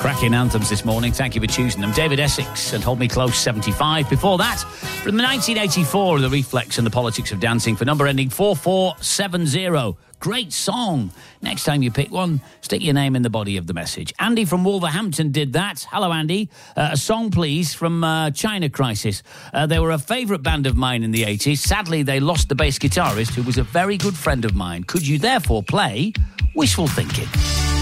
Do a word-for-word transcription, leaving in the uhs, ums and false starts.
Cracking anthems this morning. Thank you for choosing them. David Essex and Hold Me Close, seventy-five. Before that, from nineteen eighty-four, The Reflex and the Politics of Dancing for number ending four four seven zero. Great song. Next time you pick one, stick your name in the body of the message. Andy from Wolverhampton did that. Hello, Andy. Uh, a song, please, from uh, China Crisis. Uh, they were a favourite band of mine in the eighties. Sadly, they lost the bass guitarist, who was a very good friend of mine. Could you therefore play Wishful Thinking?